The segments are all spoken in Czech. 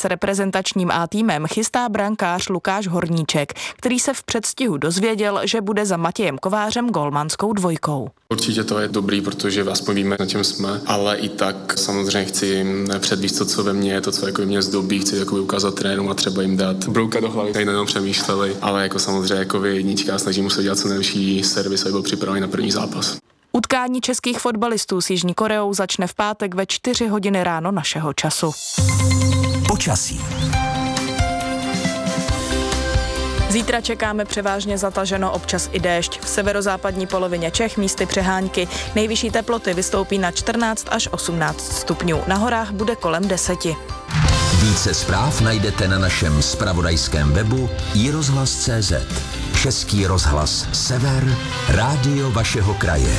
s reprezentačním A týmem chystá brankář Lukáš Horníček, který se v předstihu dozvěděl, že bude za Matějem Kovářem golmanskou dvojkou. Určitě to je dobrý, protože aspoň víme, na čem jsme, ale i tak samozřejmě chci předvíst to, co ve mně je, to, co jako mě zdobí, chci jako ukázat trénům a třeba jim dát brouka do hlavy, tady nejenom přemýšleli, ale jako samozřejmě jako jednička, snažím se dělat co nejlepší servis, aby byl připravený na první zápas. Utkání českých fotbalistů s Jižní Koreou začne v pátek ve 4 hodiny ráno našeho času. Počasí. Zítra čekáme převážně zataženo, občas i déšť. V severozápadní polovině Čech místy přehánky. Nejvyšší teploty vystoupí na 14 až 18 stupňů. Na horách bude kolem 10. Více zpráv najdete na našem zpravodajském webu iRozhlas.cz. Český rozhlas Sever, rádio vašeho kraje.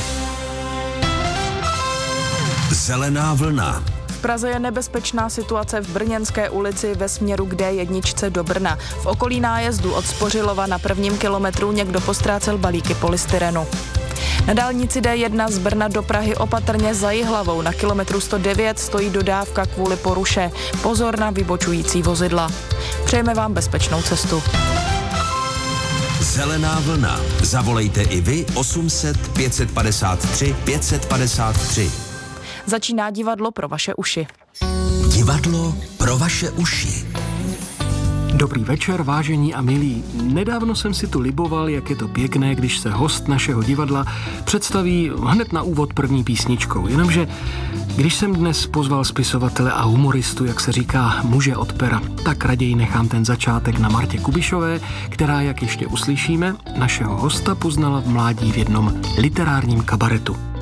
Zelená vlna. V Praze je nebezpečná situace v Brněnské ulici ve směru k D1 do Brna. V okolí nájezdu od Spořilova na 1. kilometru někdo postrácel balíky polystyrenu. Na dálnici D1 z Brna do Prahy opatrně za Jihlavou na kilometru 109 stojí dodávka kvůli poruše. Pozor na vybočující vozidla. Přejeme vám bezpečnou cestu. Zelená vlna. Zavolejte i vy 800 553 553. Začíná divadlo pro vaše uši. Divadlo pro vaše uši. Dobrý večer, vážení a milí. Nedávno jsem si tu liboval, jak je to pěkné, když se host našeho divadla představí hned na úvod první písničkou. Jenomže, když jsem dnes pozval spisovatele a humoristu, jak se říká, muže od pera, tak raději nechám ten začátek na Martě Kubišové, která, jak ještě uslyšíme, našeho hosta poznala v mládí v jednom literárním kabaretu.